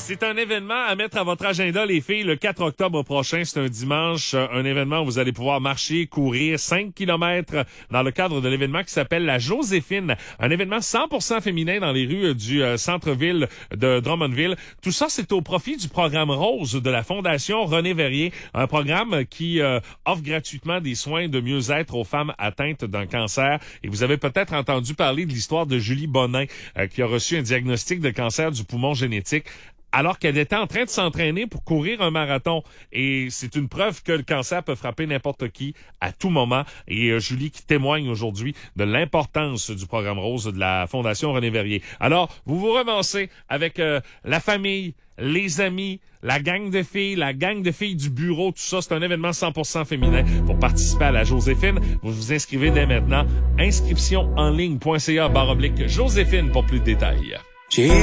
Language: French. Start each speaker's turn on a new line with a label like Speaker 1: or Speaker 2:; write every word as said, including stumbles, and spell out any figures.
Speaker 1: C'est un événement à mettre à votre agenda, les filles, le quatre octobre prochain. C'est un dimanche, un événement où vous allez pouvoir marcher, courir cinq kilomètres dans le cadre de l'événement qui s'appelle la Joséphine. Un événement cent pour cent féminin dans les rues du euh, centre-ville de Drummondville. Tout ça, c'est au profit du programme Rose de la Fondation René Verrier. Un programme qui euh, offre gratuitement des soins de mieux-être aux femmes atteintes d'un cancer. Et vous avez peut-être entendu parler de l'histoire de Julie Bonin, euh, qui a reçu un diagnostic de cancer du poumon génétique, alors qu'elle était en train de s'entraîner pour courir un marathon. Et c'est une preuve que le cancer peut frapper n'importe qui à tout moment. Et euh, Julie qui témoigne aujourd'hui de l'importance du programme Rose de la Fondation René Verrier. Alors, vous vous ramassez avec euh, la famille, les amis, la gang de filles, la gang de filles du bureau, tout ça. C'est un événement cent pour cent féminin. Pour participer à la Joséphine, vous vous inscrivez dès maintenant. Inscription en ligne point c a barre oblique Joséphine pour plus de détails.